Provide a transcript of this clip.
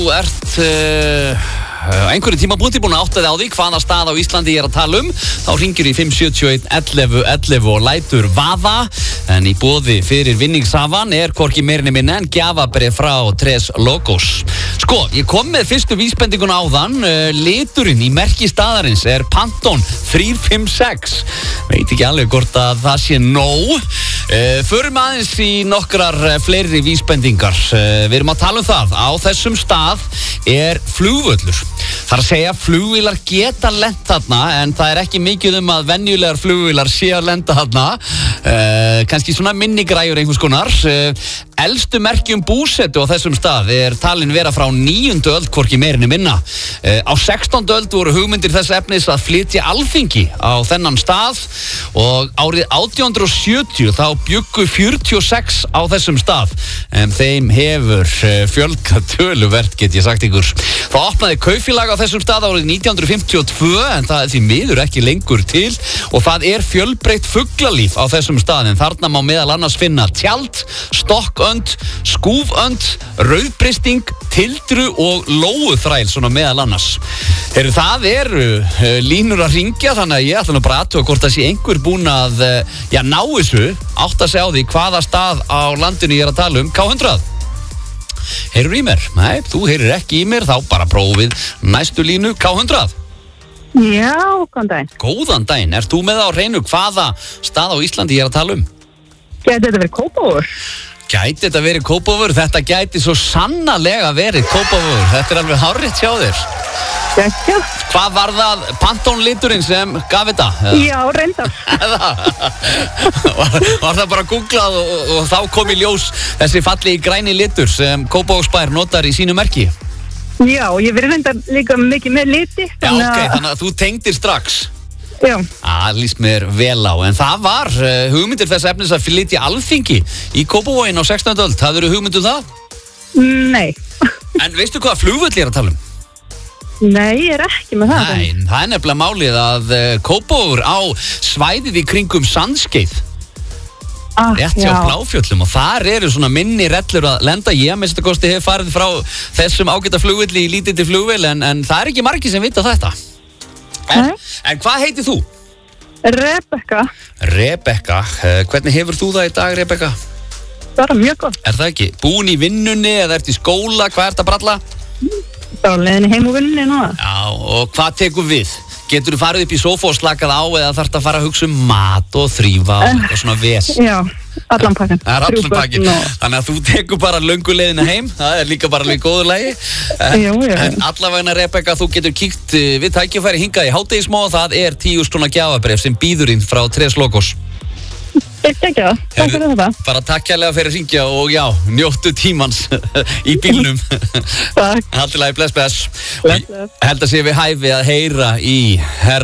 Þú ert einhverju tímapunkti búin að átta þig á því hvaða stað á Íslandi ég er að tala þá hringir í 571 11 11 og lætur vaða. En í boði fyrir vinningshafan er hvorki meirinn minna en gjafabréf frá Tres Logos. Sko, ég kom með fyrstu vísbendinguna áðan. Liturinn í merki staðarins er Pantone 356. Veit ekki alveg hvort að það sé nóg. Förum aðeins í nokkrar fleiri vísbendingar. Við erum að tala um það. Á þessum stað er flugvöllur. Það er að segja, flugvélar geta lent þarna, en það er ekki mikið um að venjulegar flugvélar sé að lenda þarna. Kannski svona minnigræjur einhvers konar. Elstu merki búsetu á þessum stað er talin vera frá 9. öld, hvorki meirinn minna. Á 16. öld voru hugmyndir þess efnis að flytja alþingi á þennan stað og árið 1870 þá bjuggu 46 á þessum stað. En þeim hefur fjölgað töluvert, get ég sagt ykkur. Það opnaði kaupfélag á þessum stað árið 1952, en það er því miður ekki lengur til, og það er fjölbreytt fuglalíf á þessum stað, en þarna má meðal annars finna tjald, stokkönd, skúfönd, rauðbristing, tildru og lóuþræl, svona meðal annars. Það eru línur að hringja, þannig að ég ætla nú bara aðtuga hvort það sé einhver búinn að ná þessu, átta sig á því hvaða stað á landinu ég er að tala um. K100. Heyrðu í mér? Nei, þú heyrir ekki í mér, þá bara prófið næstu línu. K100. Já, góðan daginn. Góðan daginn. Ert þú með á hreinu hvaða stað á Íslandi ég er að tala um? Gæti þetta verið Kópavogur? Gæti þetta verið Kópavogur? Þetta gæti svo sannarlega verið Kópavogur. Þetta er alveg hárrétt hjá þér. Gætja. Hvað var það Pantone liturinn sem gaf þetta? Já, reyndar. Var það bara googlað og þá kom í ljós þessi fallegi græni litur sem Kópavogsbær notar í sínu merki? Já, ég verið reyndar líka mikið með liti. Já, ok, þannig að þú tengdir strax. Já. Það líst mér vel á, en það var hugmyndir þess efnis að flytja alþingi í Kópavoginn á 16. öld. Hafðirðu hugmynd um það? Nei. En veistu hvaða flugvöll ég er að tala um? Nei, ég er ekki með það. Nei, það er nefnilega málið að Kópavogur á svæðið í kringum Sandskeið. Rétt hjá Bláfjöllum, og þar eru svona minni rellur að lenda. Ég að minnsta kosti hef farið frá þessum ágæta flugvelli í lítilli flugvél, en það er ekki margir sem vita þetta. En hvað heitir þú? Rebekka. Rebekka, hvernig hefur þú það í dag, Rebekka? Bara mjög gott. Er það ekki? Búin í vinnunni eða ert í skóla, hvað ert að bralla? Það var leiðin heim úr vinnunni núna. Já, og hvað tekur við? Getur þú farið upp í sófa og slakað á, eða þarftu að fara að hugsa um mat og þrífa og eitthvað svona ves? Já, allan pakkin. Það er allan pakkin. Þannig að þú tekur bara löngu leiðina heim, það er líka bara alveg góður lagi. En allavegna, Rebekka, þú getur kíkt við tækifæri hingað í hádegismá, og það er 10.000 króna gjafabréf sem býður inn frá Tres Logos. Takk fyrir þetta. Bara takk kærlega fyrir að hringja og já, njóttu tímans í bílnum. Takk. Allt í lagi, bless. Bless. Held að sé við hæfi að heyra í herra